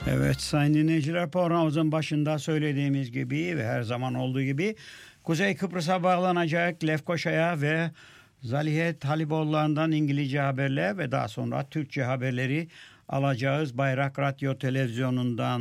Evet sayın dinleyiciler, programımızın başında söylediğimiz gibi ve her zaman olduğu gibi Kuzey Kıbrıs'a bağlanacak Lefkoşa'ya ve Zalihe Taliboğulları'ndan İngilizce haberler ve daha sonra Türkçe haberleri alacağız Bayrak Radyo Televizyonu'ndan.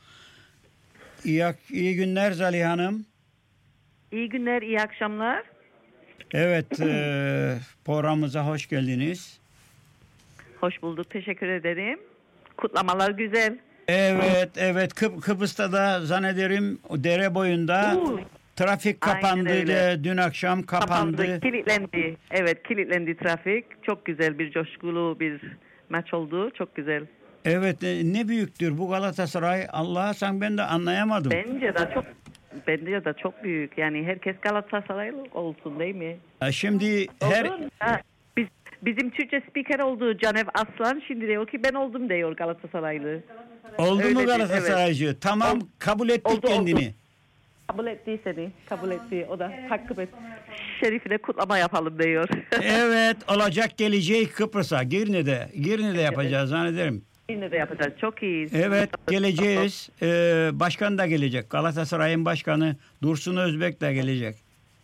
İyi günler Zalihe Hanım. İyi günler, iyi akşamlar. Evet, programımıza hoş geldiniz. Hoş bulduk, teşekkür ederim. Kutlamalar güzel. Evet. Kıbrıs'ta da zannederim dere boyunda trafik kapandı. Dün akşam kapandı. Kilitlendi. Evet, kilitlendi trafik. Çok güzel bir coşkulu bir maç oldu. Çok güzel. Evet, ne büyüktür bu Galatasaray. Allah'a sen ben de anlayamadım. Bence de çok büyük. Yani herkes Galatasaraylı olsun değil mi? Şimdi Bizim Türkçe spiker olduğu Canev Aslan şimdi diyor ki ben oldum diyor Galatasaraylı. Oldu mu Galatasaraycı? Evet. Tamam, kabul ettik kendini. Oldu. Kabul etti seni. Kabul etti. O da hakkı şerifine kutlama yapalım diyor. Evet, olacak gelecek Kıbrıs'a. Girne'de yapacağız zannederim. Girne'de yapacağız. Çok iyi. Evet, geleceğiz. Başkan da gelecek. Galatasaray'ın başkanı Dursun Özbek de gelecek.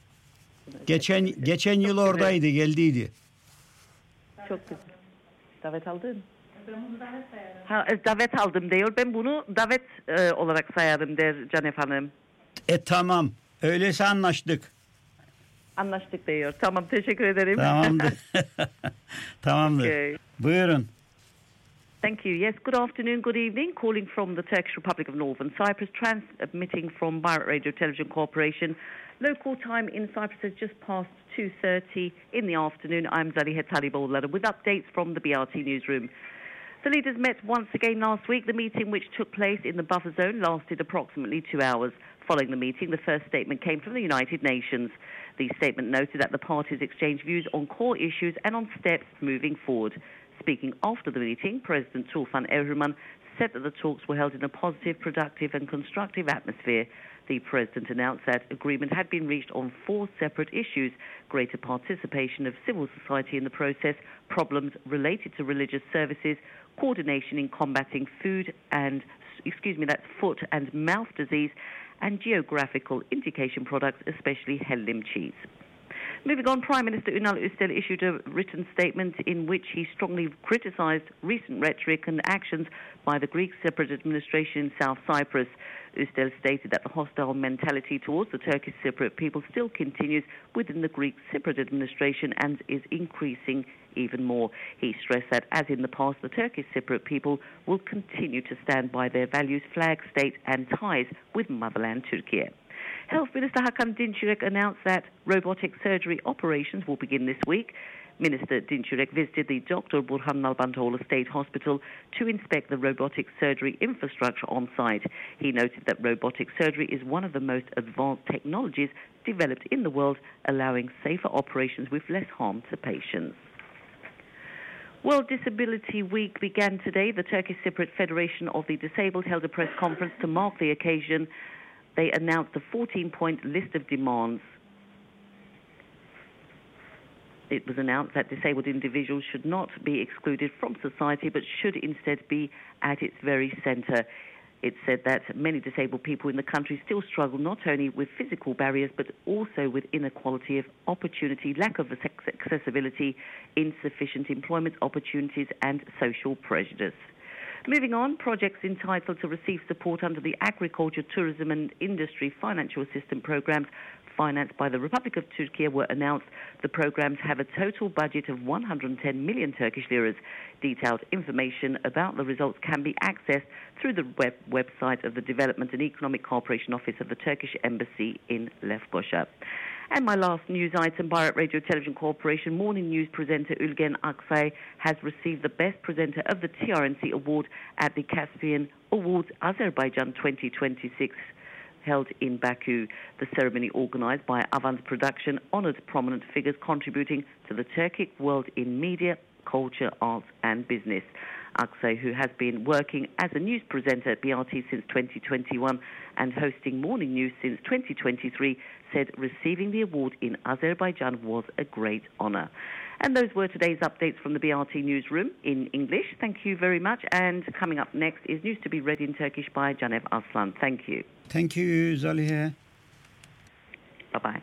Geçen yıl oradaydı, geldiydi. Çok güzel. Davet aldın? Davet aldım diyor. Ben bunu davet olarak sayarım der Canef Hanım. Tamam. Öyleyse anlaştık. Anlaştık diyor. Tamam, teşekkür ederim. Tamamdır. Tamamdır. Okay. Buyurun. Thank you. Yes, good afternoon, good evening. Calling from the Turkish Republic of Northern Cyprus, transmitting from Bayrak Radio Television Corporation. Local time in Cyprus has just passed 2:30 in the afternoon. I'm Zalihe Taliboğulları with updates from the BRT newsroom. The leaders met once again last week. The meeting, which took place in the buffer zone, lasted approximately 2 hours. Following the meeting, the first statement came from the United Nations. The statement noted that the parties exchanged views on core issues and on steps moving forward. Speaking after the meeting, President Tufan Erhman said that the talks were held in a positive, productive and constructive atmosphere. The President announced that agreement had been reached on 4 separate issues: greater participation of civil society in the process, problems related to religious services, coordination in combating foot and mouth disease, and geographical indication products, especially Hellim cheese. Moving on, Prime Minister Ünal Üstel issued a written statement in which he strongly criticised recent rhetoric and actions by the Greek separate administration in South Cyprus. Üstel stated that the hostile mentality towards the Turkish Cypriot people still continues within the Greek Cypriot administration and is increasing even more. He stressed that, as in the past, the Turkish Cypriot people will continue to stand by their values, flag, state and ties with motherland Turkey. Health Minister Hakan Dinçürek announced that robotic surgery operations will begin this week. Minister Dinçürek visited the Dr. Burhan Nalbantoğlu State Hospital to inspect the robotic surgery infrastructure on site. He noted that robotic surgery is one of the most advanced technologies developed in the world, allowing safer operations with less harm to patients. World Disability Week began today. The Turkish Cypriot Federation of the Disabled held a press conference to mark the occasion. They announced a 14-point list of demands. It was announced that disabled individuals should not be excluded from society, but should instead be at its very centre. It said that many disabled people in the country still struggle not only with physical barriers, but also with inequality of opportunity, lack of accessibility, insufficient employment opportunities, and social prejudice. Moving on, projects entitled to receive support under the Agriculture, Tourism and Industry Financial Assistance Programs financed by the Republic of Turkey were announced. The programs have a total budget of 110 million Turkish liras. Detailed information about the results can be accessed through the website of the Development and Economic Cooperation Office of the Turkish Embassy in Lefkoşa. And my last news item, Bayrak Radio Television Corporation morning news presenter Ülgen Aksay has received the Best Presenter of the TRNC Award at the Caspian Awards Azerbaijan 2026 held in Baku. The ceremony, organised by Avans Production, honoured prominent figures contributing to the Turkic world in media, culture, arts and business. Akse, who has been working as a news presenter at BRT since 2021 and hosting morning news since 2023, said receiving the award in Azerbaijan was a great honour. And those were today's updates from the BRT newsroom in English. Thank you very much. And coming up next is news to be read in Turkish by Canev Aslan. Thank you. Thank you, Zalihe. Bye-bye.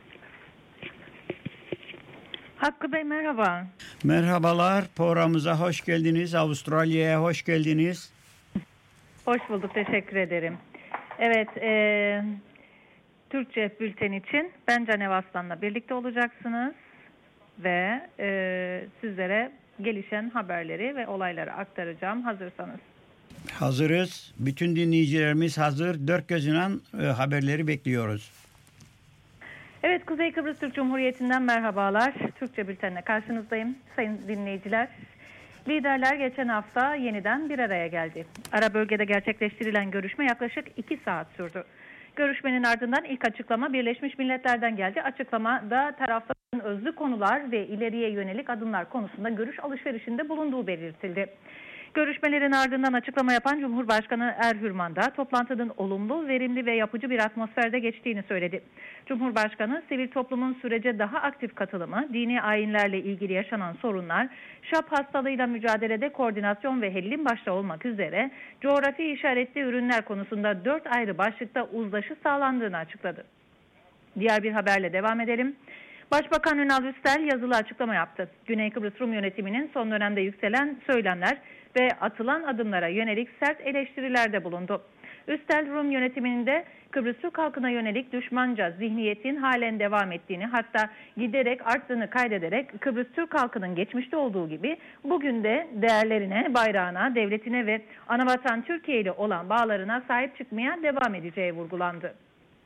Hakkı Bey merhaba. Merhabalar, programımıza hoş geldiniz. Avustralya'ya hoş geldiniz. Hoş bulduk, teşekkür ederim. Evet, Türkçe bülten için ben Canev Aslan'la birlikte olacaksınız ve sizlere gelişen haberleri ve olayları aktaracağım hazırsanız. Hazırız. Bütün dinleyicilerimiz hazır. Dört gözüyle haberleri bekliyoruz. Evet, Kuzey Kıbrıs Türk Cumhuriyeti'nden merhabalar. Türkçe bültenle karşınızdayım. Sayın dinleyiciler, liderler geçen hafta yeniden bir araya geldi. Ara bölgede gerçekleştirilen görüşme yaklaşık 2 saat sürdü. Görüşmenin ardından ilk açıklama Birleşmiş Milletler'den geldi. Açıklamada tarafların özlü konular ve ileriye yönelik adımlar konusunda görüş alışverişinde bulunduğu belirtildi. Görüşmelerin ardından açıklama yapan Cumhurbaşkanı Erhürman da toplantının olumlu, verimli ve yapıcı bir atmosferde geçtiğini söyledi. Cumhurbaşkanı, sivil toplumun sürece daha aktif katılımı, dini ayinlerle ilgili yaşanan sorunlar, şap hastalığıyla mücadelede koordinasyon ve hellim başta olmak üzere coğrafi işaretli ürünler konusunda 4 ayrı başlıkta uzlaşı sağlandığını açıkladı. Diğer bir haberle devam edelim. Başbakan Ünal Üstel yazılı açıklama yaptı. Güney Kıbrıs Rum yönetiminin son dönemde yükselen söylemler ve atılan adımlara yönelik sert eleştirilerde bulundu. Üstel, Rum yönetiminin de Kıbrıs Türk halkına yönelik düşmanca zihniyetin halen devam ettiğini, hatta giderek arttığını kaydederek Kıbrıs Türk halkının geçmişte olduğu gibi bugün de değerlerine, bayrağına, devletine ve anavatan Türkiye ile olan bağlarına sahip çıkmaya devam edeceği vurgulandı.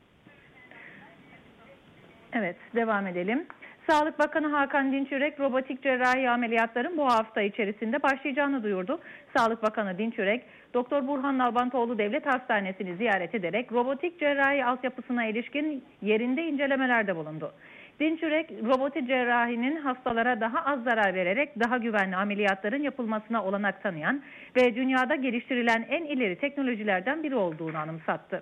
Evet, devam edelim. Sağlık Bakanı Hakan Dinçürek, robotik cerrahi ameliyatların bu hafta içerisinde başlayacağını duyurdu. Sağlık Bakanı Dinçürek, Doktor Burhan Nalbantoğlu Devlet Hastanesi'ni ziyaret ederek robotik cerrahi altyapısına ilişkin yerinde incelemelerde bulundu. Dinçürek, robotik cerrahinin hastalara daha az zarar vererek daha güvenli ameliyatların yapılmasına olanak tanıyan ve dünyada geliştirilen en ileri teknolojilerden biri olduğunu anımsattı.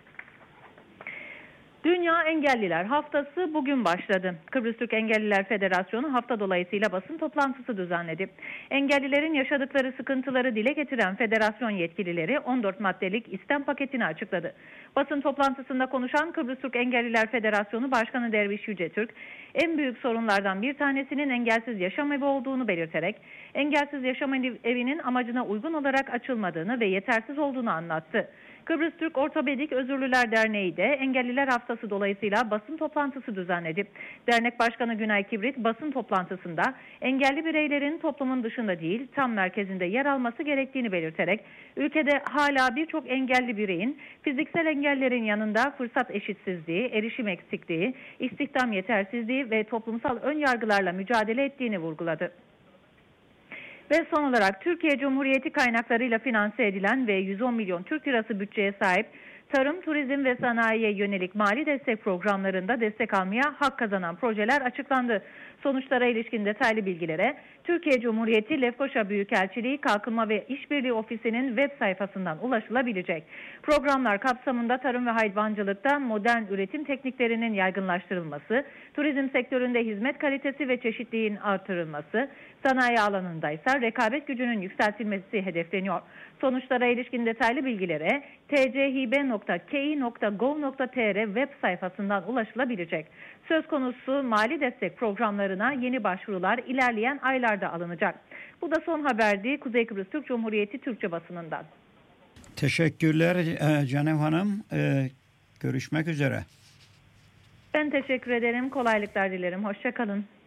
Dünya Engelliler Haftası bugün başladı. Kıbrıs Türk Engelliler Federasyonu hafta dolayısıyla basın toplantısı düzenledi. Engellilerin yaşadıkları sıkıntıları dile getiren federasyon yetkilileri 14 maddelik istem paketini açıkladı. Basın toplantısında konuşan Kıbrıs Türk Engelliler Federasyonu Başkanı Derviş Yücetürk, en büyük sorunlardan bir tanesinin engelsiz yaşam evi olduğunu belirterek, engelsiz yaşam evinin amacına uygun olarak açılmadığını ve yetersiz olduğunu anlattı. Kıbrıs Türk Ortopedik Özürlüler Derneği de Engelliler Haftası dolayısıyla basın toplantısı düzenledi. Dernek Başkanı Günay Kibrit basın toplantısında engelli bireylerin toplumun dışında değil tam merkezinde yer alması gerektiğini belirterek ülkede hala birçok engelli bireyin fiziksel engellerin yanında fırsat eşitsizliği, erişim eksikliği, istihdam yetersizliği ve toplumsal önyargılarla mücadele ettiğini vurguladı. Ve son olarak Türkiye Cumhuriyeti kaynaklarıyla finanse edilen ve 110 milyon Türk lirası bütçeye sahip tarım, turizm ve sanayiye yönelik mali destek programlarında destek almaya hak kazanan projeler açıklandı. Sonuçlara ilişkin detaylı bilgilere Türkiye Cumhuriyeti Lefkoşa Büyükelçiliği Kalkınma ve İşbirliği Ofisi'nin web sayfasından ulaşılabilecek. Programlar kapsamında tarım ve hayvancılıkta modern üretim tekniklerinin yaygınlaştırılması, turizm sektöründe hizmet kalitesi ve çeşitliliğin artırılması, sanayi alanında ise rekabet gücünün yükseltilmesi hedefleniyor. Sonuçlara ilişkin detaylı bilgilere tchibe.ki.gov.tr web sayfasından ulaşılabilecek. Söz konusu mali destek programlarına yeni başvurular ilerleyen aylarda alınacak. Bu da son haberdi Kuzey Kıbrıs Türk Cumhuriyeti Türkçe basınından. Teşekkürler Canev Hanım. Görüşmek üzere. Ben teşekkür ederim. Kolaylıklar dilerim. Hoşça kalın.